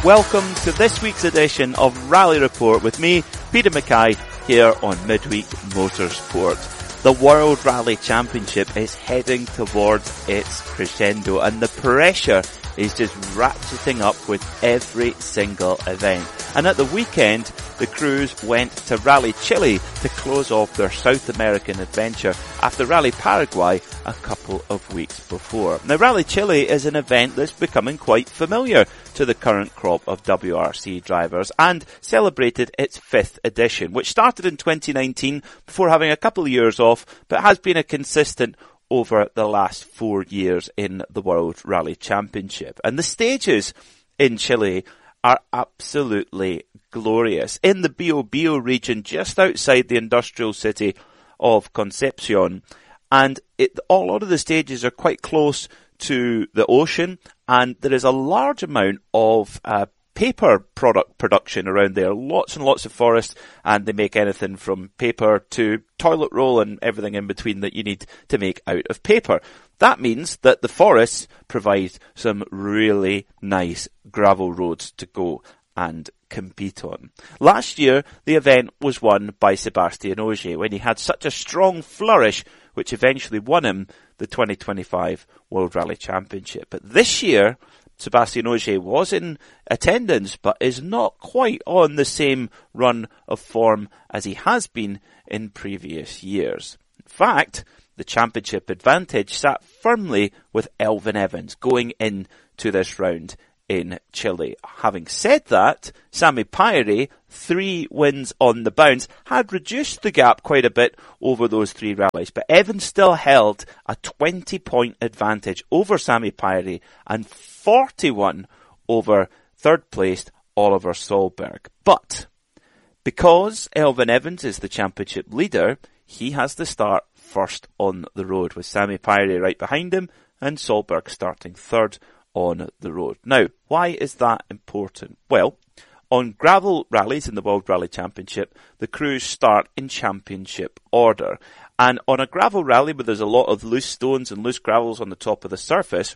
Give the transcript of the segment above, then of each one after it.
Welcome to this week's edition of Rally Report with me, Peter Mackay, here on Midweek Motorsport. The World Rally Championship is heading towards its crescendo and the pressure is just ratcheting up with every single event. And at the weekend, the crews went to Rally Chile to close off their South American adventure after Rally Paraguay a couple of weeks before. Now, Rally Chile is an event that's becoming quite familiar to the current crop of WRC drivers and celebrated its 5th edition, which started in 2019 before having a couple of years off, but has been a consistent over the last 4 years in the World Rally Championship. And the stages in Chile are absolutely glorious. In the Biobío region, just outside the industrial city of Concepcion, and a lot of the stages are quite close to the ocean, and there is a large amount of paper product production around there. Lots and lots of forest, and they make anything from paper to toilet roll and everything in between that you need to make out of paper. That means that the forests provide some really nice gravel roads to go and compete on. Last year, the event was won by Sébastien Ogier when he had such a strong flourish, which eventually won him the 2025 World Rally Championship. But this year, Sébastien Ogier was in attendance, but is not quite on the same run of form as he has been in previous years. In fact, the championship advantage sat firmly with Elfyn Evans going into this round in Chile. Having said that, Sami Päiри, 3 wins on the bounce, had reduced the gap quite a bit over those 3 rallies, but Evans still held a 20-point advantage over Sami Päiri and 41 over third-placed Oliver Solberg. But because Elfyn Evans is the championship leader, he has to start first on the road, with Sami Päiri right behind him and Solberg starting third on the road. Now, why is that important? Well, on gravel rallies in the World Rally Championship, the crews start in championship order. And on a gravel rally where there's a lot of loose stones and loose gravels on the top of the surface,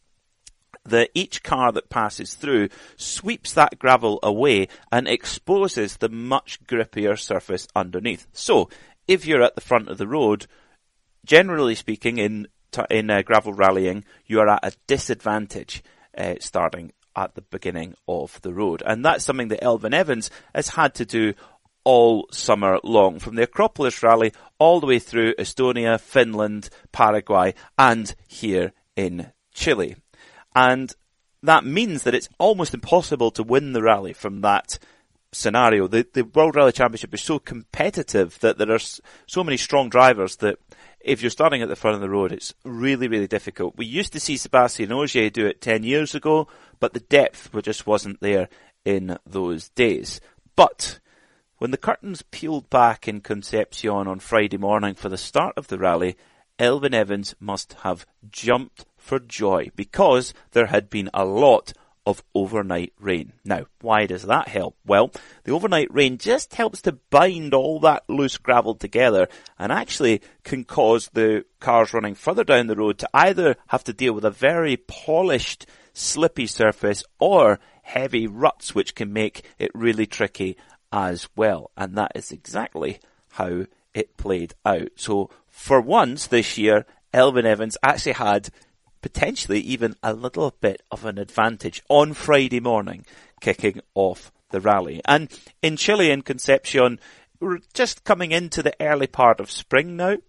each car that passes through sweeps that gravel away and exposes the much grippier surface underneath. So, if you're at the front of the road, generally speaking, in gravel rallying, you are at a disadvantage starting at the beginning of the road. And that's something that Elfyn Evans has had to do all summer long, from the Acropolis rally all the way through Estonia, Finland, Paraguay, and here in Chile. And that means that it's almost impossible to win the rally from that scenario. The World Rally Championship is so competitive that there are so many strong drivers that if you're starting at the front of the road, it's really, really difficult. We used to see Sébastien Ogier do it 10 years ago, but the depth just wasn't there in those days. But when the curtains peeled back in Concepcion on Friday morning for the start of the rally, Elfyn Evans must have jumped for joy because there had been a lot of overnight rain. Now, why does that help? Well, the overnight rain just helps to bind all that loose gravel together and actually can cause the cars running further down the road to either have to deal with a very polished, slippy surface or heavy ruts, which can make it really tricky as well. And that is exactly how it played out. So, for once this year, Elfyn Evans actually had potentially even a little bit of an advantage on Friday morning, kicking off the rally. And in Chile and Concepcion, we're just coming into the early part of spring now.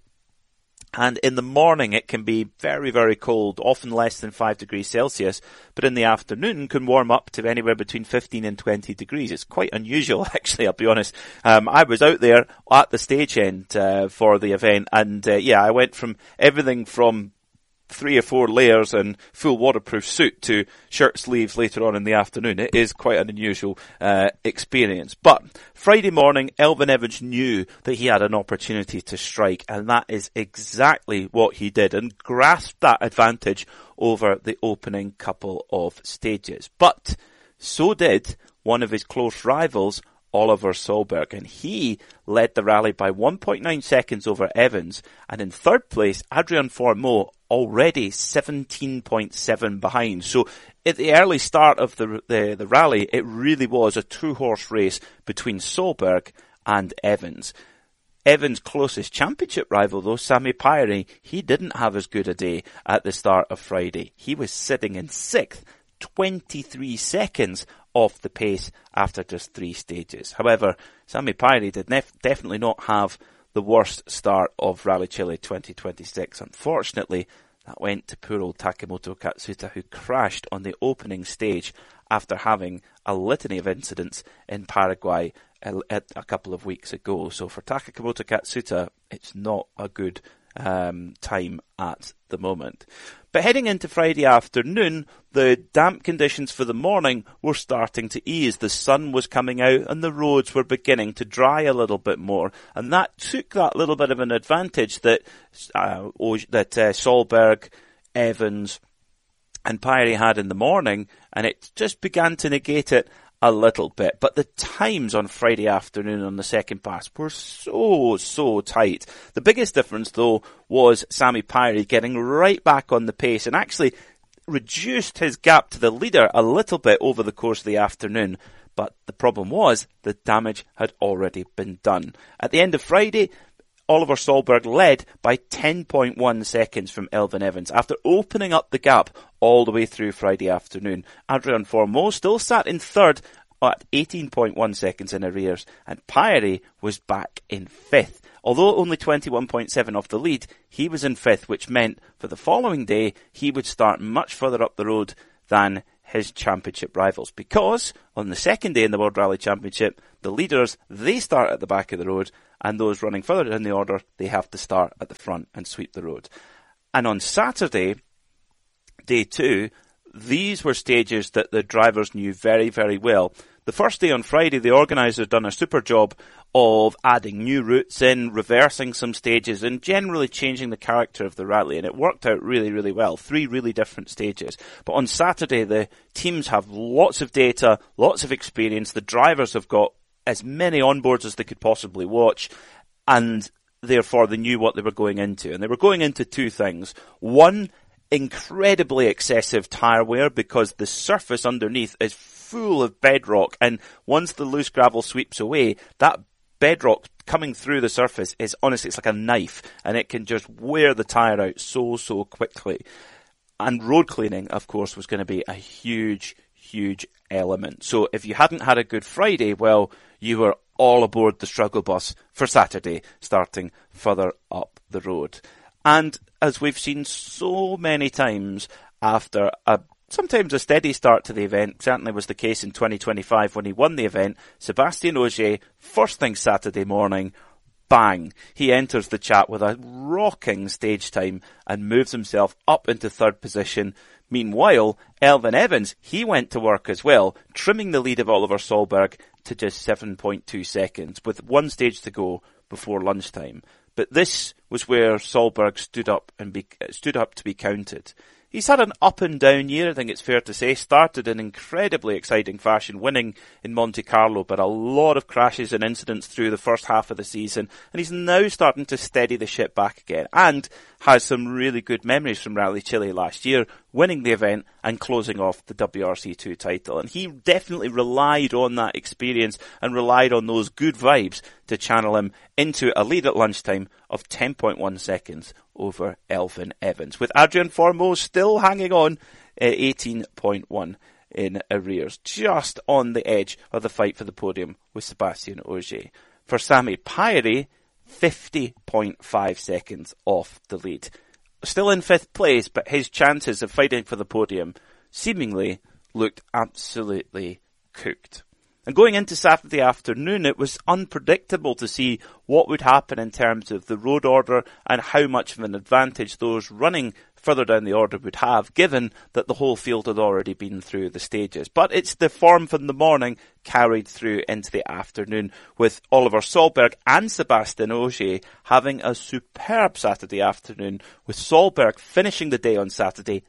And in the morning it can be very, very cold, often less than 5 degrees Celsius, but in the afternoon can warm up to anywhere between 15 and 20 degrees. It's quite unusual, actually, I'll be honest. I was out there at the stage end for the event, and I went from everything from 3 or 4 layers and full waterproof suit to shirt sleeves later on in the afternoon. It is quite an unusual experience. But Friday morning, Elfyn Evans knew that he had an opportunity to strike, and that is exactly what he did, and grasped that advantage over the opening couple of stages. But so did one of his close rivals, Oliver Solberg, and he led the rally by 1.9 seconds over Evans, and in third place, Adrian Fourmeau already 17.7 behind. So at the early start of the rally, it really was a two-horse race between Solberg and Evans. Evans' closest championship rival, though, Sami Päivärinta, he didn't have as good a day at the start of Friday. He was sitting in 6th, 23 seconds off the pace after just 3 stages. However, Sami Päivärinta did definitely not have the worst start of Rally Chile 2026. Unfortunately, that went to poor old Takemoto Katsuta, who crashed on the opening stage after having a litany of incidents in Paraguay a couple of weeks ago. So for Takemoto Katsuta, it's not a good time at the moment. But heading into Friday afternoon, the damp conditions for the morning were starting to ease. The sun was coming out and the roads were beginning to dry a little bit more. And that took that little bit of an advantage that Solberg, Evans and Päivärinta had in the morning, and it just began to negate it a little bit. But the times on Friday afternoon on the second pass were so tight. The biggest difference, though, was Sami Päivärinta getting right back on the pace and actually reduced his gap to the leader a little bit over the course of the afternoon. But the problem was the damage had already been done. At the end of Friday, Oliver Solberg led by 10.1 seconds from Elfyn Evans after opening up the gap all the way through Friday afternoon. Adrian Fourmaux still sat in third at 18.1 seconds in arrears, and Päivärinta was back in fifth. Although only 21.7 off the lead, he was in fifth, which meant for the following day he would start much further up the road than his championship rivals, because on the second day in the World Rally Championship, the leaders, they start at the back of the road, and those running further down the order, they have to start at the front and sweep the road. And on Saturday, day 2, these were stages that the drivers knew very, very well. The first day on Friday, the organisers done a super job of adding new routes in, reversing some stages, and generally changing the character of the rally. And it worked out really, really well. 3 really different stages. But on Saturday, the teams have lots of data, lots of experience. The drivers have got as many onboards as they could possibly watch, and therefore they knew what they were going into. And they were going into 2 things. One, incredibly excessive tyre wear, because the surface underneath is full of bedrock, and once the loose gravel sweeps away, that bedrock coming through the surface is honestly, it's like a knife, and it can just wear the tyre out so quickly. And road cleaning, of course, was going to be a huge element. So if you hadn't had a good Friday, well, you were all aboard the struggle bus for Saturday, starting further up the road. And as we've seen so many times after sometimes a steady start to the event, certainly was the case in 2025 when he won the event, Sébastien Ogier, first thing Saturday morning, bang, he enters the chat with a rocking stage time and moves himself up into third position. Meanwhile, Elfyn Evans, he went to work as well, trimming the lead of Oliver Solberg to just 7.2 seconds, with 1 stage to go before lunchtime. But this was where Solberg stood up to be counted. He's had an up and down year, I think it's fair to say. Started in incredibly exciting fashion, winning in Monte Carlo, but a lot of crashes and incidents through the first half of the season. And he's now starting to steady the ship back again, and has some really good memories from Rally Chile last year, winning the event and closing off the WRC2 title. And he definitely relied on that experience and relied on those good vibes to channel him into a lead at lunchtime of 10.1 seconds over Elfyn Evans, with Adrian Fourmaux still hanging on at 18.1 in arrears, just on the edge of the fight for the podium with Sébastien Ogier. For Sami Päivärinta, 50.5 seconds off the lead. Still in 5th place, but his chances of fighting for the podium seemingly looked absolutely cooked. And going into Saturday afternoon, it was unpredictable to see what would happen in terms of the road order and how much of an advantage those running further down the order would have, given that the whole field had already been through the stages. But it's the form from the morning carried through into the afternoon, with Oliver Solberg and Sébastien Ogier having a superb Saturday afternoon, with Solberg finishing the day on Saturday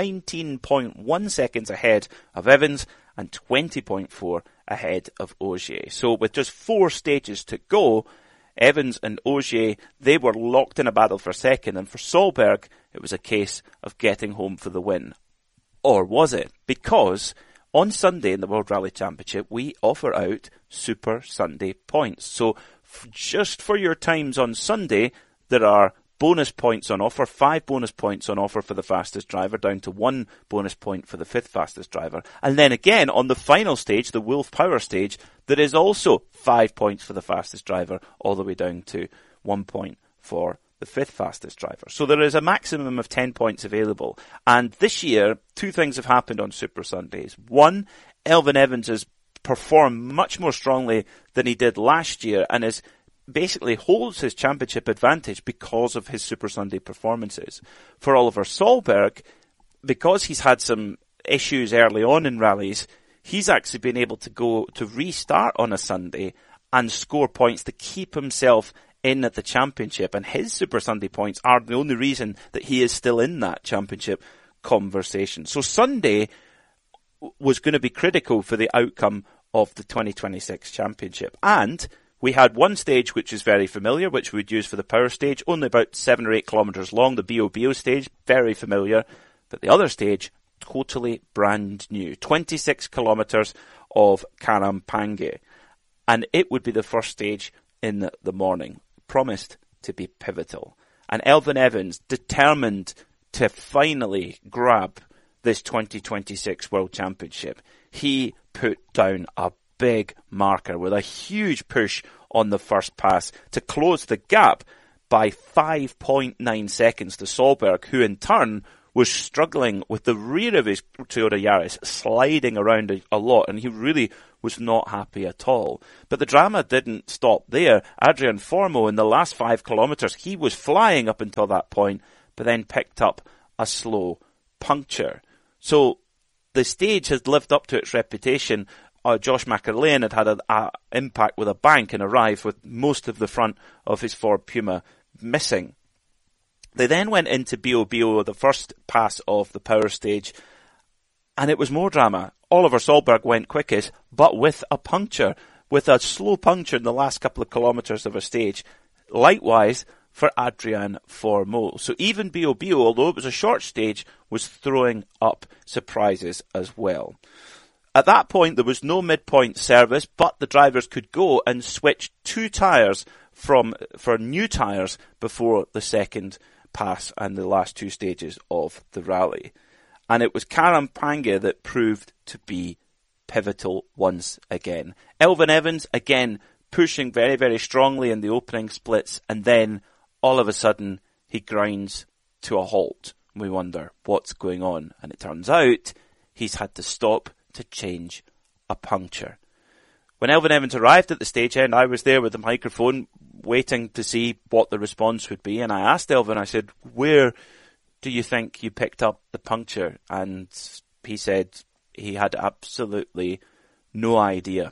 19.1 seconds ahead of Evans and 20.4 ahead of Ogier. So with just 4 stages to go, Evans and Ogier, they were locked in a battle for second, and for Solberg, it was a case of getting home for the win. Or was it? Because on Sunday in the World Rally Championship, we offer out Super Sunday points. So just for your times on Sunday, there are bonus points on offer, 5 bonus points on offer for the fastest driver, down to 1 bonus point for the 5th fastest driver. And then again, on the final stage, the Wolf Power stage, there is also 5 points for the fastest driver, all the way down to 1 point for the 5th fastest driver. So there is a maximum of 10 points available. And this year, 2 things have happened on Super Sundays. One, Elfyn Evans has performed much more strongly than he did last year, and is basically holds his championship advantage because of his Super Sunday performances. For Oliver Solberg, because he's had some issues early on in rallies, he's actually been able to go to restart on a Sunday and score points to keep himself in at the championship. And his Super Sunday points are the only reason that he is still in that championship conversation. So Sunday was going to be critical for the outcome of the 2026 championship. And we had one stage which is very familiar, which we'd use for the power stage, only about 7 or 8 kilometres long, the BOBO stage, very familiar. But the other stage, totally brand new, 26 kilometres of Karampangé. And it would be the first stage in the morning, promised to be pivotal. And Elfyn Evans, determined to finally grab this 2026 World Championship, he put down a big marker with a huge push on the first pass to close the gap by 5.9 seconds to Solberg, who in turn was struggling with the rear of his Toyota Yaris, sliding around a lot, and he really was not happy at all. But the drama didn't stop there. Adrian Formeau, in the last 5 kilometres, he was flying up until that point, but then picked up a slow puncture. So the stage has lived up to its reputation. Josh McAlane had an impact with a bank and arrived with most of the front of his Ford Puma missing. They then went into BOBO, the first pass of the power stage, and it was more drama. Oliver Solberg went quickest, but with a puncture, with a slow puncture in the last couple of kilometres of a stage. Likewise for Adrian Formeau. So even BOBO, although it was a short stage, was throwing up surprises as well. At that point, there was no midpoint service, but the drivers could go and switch 2 tyres for new tyres before the second pass and the last 2 stages of the rally. And it was Karampangé that proved to be pivotal once again. Elfyn Evans, again, pushing very, very strongly in the opening splits, and then all of a sudden he grinds to a halt. We wonder what's going on, and it turns out he's had to stop to change a puncture. When Elfyn Evans arrived at the stage end, I was there with the microphone waiting to see what the response would be, and I asked Elfyn, I said, where do you think you picked up the puncture? And he said he had absolutely no idea.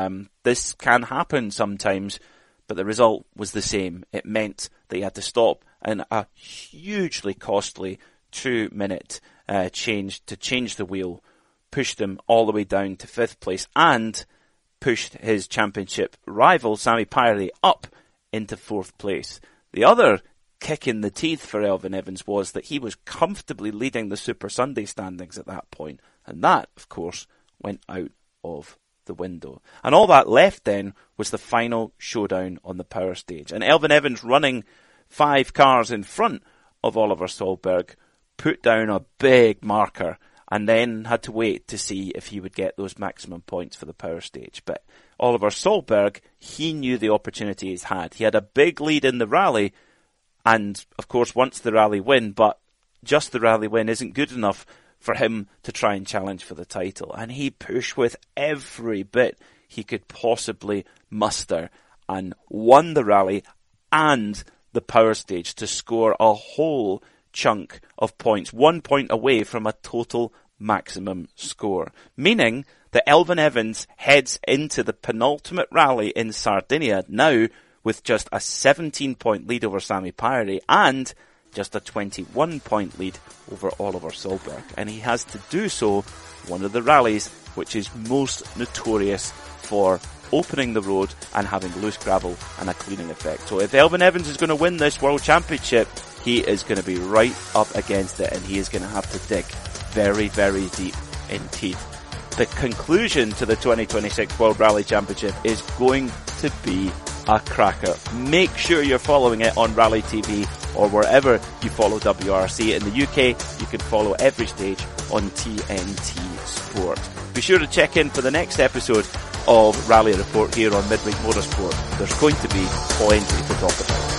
This can happen sometimes, but the result was the same. It meant that he had to stop in a hugely costly 2-minute change to change the wheel, pushed him all the way down to 5th place, and pushed his championship rival, Sami Päiräli, up into 4th place. The other kick in the teeth for Elfyn Evans was that he was comfortably leading the Super Sunday standings at that point, and that, of course, went out of the window. And all that left then was the final showdown on the power stage. And Elfyn Evans, running 5 cars in front of Oliver Solberg, put down a big marker and then had to wait to see if he would get those maximum points for the power stage. But Oliver Solberg, he knew the opportunity he's had. He had a big lead in the rally, and of course wants the rally win, but just the rally win isn't good enough for him to try and challenge for the title. And he pushed with every bit he could possibly muster and won the rally and the power stage to score a whole chunk of points, 1 point away from a total maximum score, meaning that Elfyn Evans heads into the penultimate rally in Sardinia now with just a 17-point lead over Sami Päiräli and just a 21-point lead over Oliver Solberg. And he has to do so one of the rallies which is most notorious for opening the road and having loose gravel and a cleaning effect. So if Elfyn Evans is going to win this World Championship, he is going to be right up against it, and he is going to have to dig very, very deep indeed. The conclusion to the 2026 World Rally Championship is going to be a cracker. Make sure you're following it on Rally TV or wherever you follow WRC. In the UK, you can follow every stage on TNT Sport. Be sure to check in for the next episode of Rally Report here on Midweek Motorsport. There's going to be plenty to talk about.